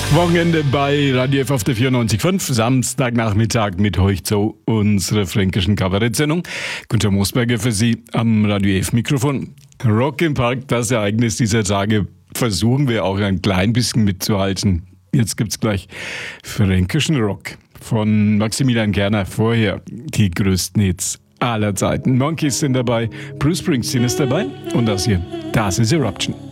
Wochenende bei Radio F auf der 94.5, Samstagnachmittag mit euch zu unserer fränkischen Kabarettsendung. Günter Moosberger für Sie am Radio F Mikrofon. Rock im Park, das Ereignis dieser Tage, versuchen wir auch ein klein bisschen mitzuhalten. Jetzt gibt's gleich fränkischen Rock von Maximilian Gerner. Vorher die größten Hits aller Zeiten. Monkeys sind dabei, Bruce Springsteen ist dabei und das hier, das ist Eruption.